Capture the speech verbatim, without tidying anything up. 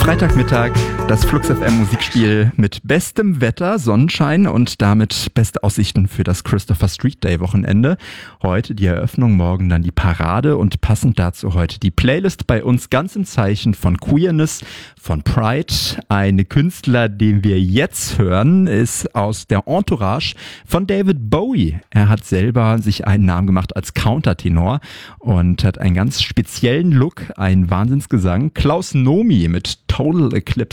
Freitagmittag, das Flux F M Musikspiel mit bestem Wetter, Sonnenschein und damit beste Aussichten für das Christopher Street Day Wochenende. Heute die Eröffnung, morgen dann die Parade und passend dazu heute die Playlist bei uns ganz im Zeichen von Queerness, von Pride. Ein Künstler, den wir jetzt hören, ist aus der Entourage von David Bowie. Er hat selber sich einen Namen gemacht als Countertenor und hat einen ganz speziellen Look, einen Wahnsinnsgesang. Klaus Nomi mit Total Eclipse.